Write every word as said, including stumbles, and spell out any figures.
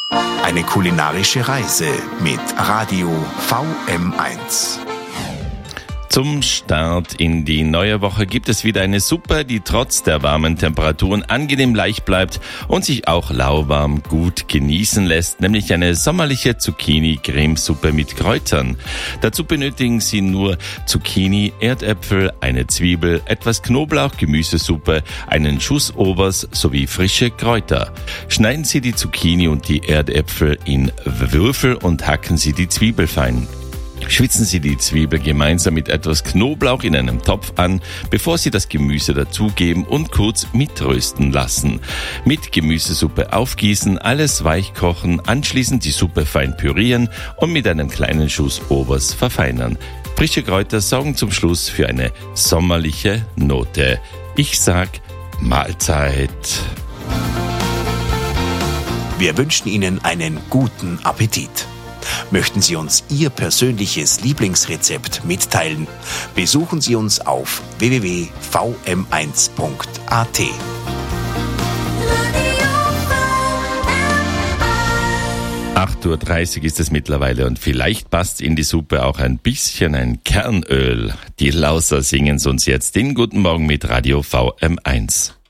Eine kulinarische Reise mit Radio V M eins. Zum Start in die neue Woche gibt es wieder eine Suppe, die trotz der warmen Temperaturen angenehm leicht bleibt und sich auch lauwarm gut genießen lässt, nämlich eine sommerliche Zucchini-Cremesuppe mit Kräutern. Dazu benötigen Sie nur Zucchini, Erdäpfel, eine Zwiebel, etwas Knoblauch, Gemüsesuppe, einen Schuss Obers sowie frische Kräuter. Schneiden Sie die Zucchini und die Erdäpfel in Würfel und hacken Sie die Zwiebel fein. Schwitzen Sie die Zwiebel gemeinsam mit etwas Knoblauch in einem Topf an, bevor Sie das Gemüse dazugeben und kurz mitrösten lassen. Mit Gemüsesuppe aufgießen, alles weich kochen, anschließend die Suppe fein pürieren und mit einem kleinen Schuss Obers verfeinern. Frische Kräuter sorgen zum Schluss für eine sommerliche Note. Ich sag Mahlzeit. Wir wünschen Ihnen einen guten Appetit. Möchten Sie uns Ihr persönliches Lieblingsrezept mitteilen? Besuchen Sie uns auf w w w punkt v m eins punkt a t. acht Uhr dreißig ist es mittlerweile und vielleicht passt in die Suppe auch ein bisschen ein Kernöl. Die Lauser singen uns jetzt den Guten Morgen mit Radio V M eins.